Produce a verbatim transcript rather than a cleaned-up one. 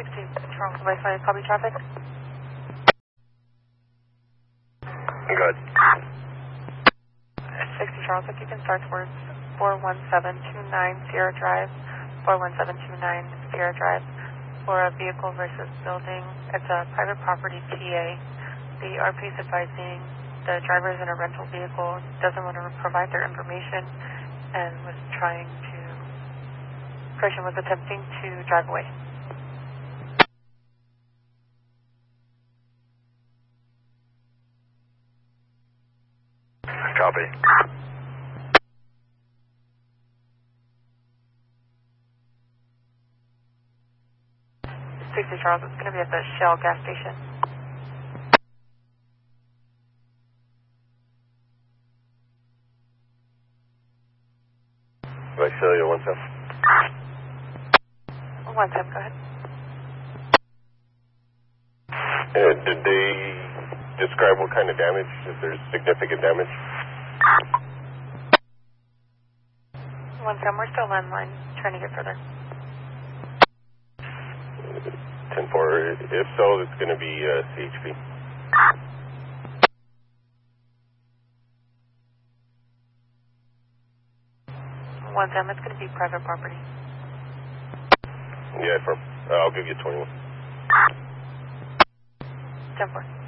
sixty Charles Wi-Fi, copy traffic. Good. sixty Charles, if you can start towards four one seven two nine Sierra Drive, four one seven two nine Sierra Drive, for a vehicle versus building. It's a private property T A. The R P is advising the driver is in a rental vehicle, doesn't want to provide their information, and was trying to, person was attempting to drive away. Copy. sixty Charles, it's going to be at the Shell gas station. Visalia, one seven. One time, go ahead. Uh, did they describe what kind of damage? If there's significant damage? One time, we're still landline, trying to get further. ten four, if so, it's going to be uh, C H P. One time, it's going to be private property. Yeah, from, uh, I'll give you twenty-one. ten four.